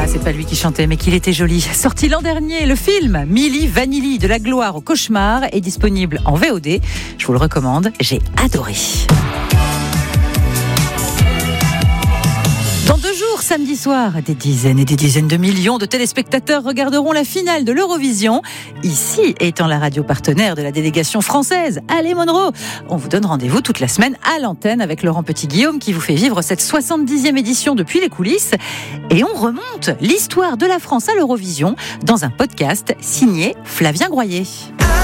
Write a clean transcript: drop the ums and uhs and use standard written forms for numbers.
C'est pas lui qui chantait, mais qu'il était joli. Sorti l'an dernier, le film Milli Vanilli, de la gloire au cauchemar, est disponible en VOD. Je vous le recommande, j'ai adoré. Dans 2 jours, samedi soir, des dizaines et des dizaines de millions de téléspectateurs regarderont la finale de l'Eurovision. Ici, étant la radio partenaire de la délégation française, Allez Monroe, on vous donne rendez-vous toute la semaine à l'antenne avec Laurent Petit-Guillaume qui vous fait vivre cette 70e édition depuis les coulisses. Et on remonte l'histoire de la France à l'Eurovision dans un podcast signé Flavien Groyer.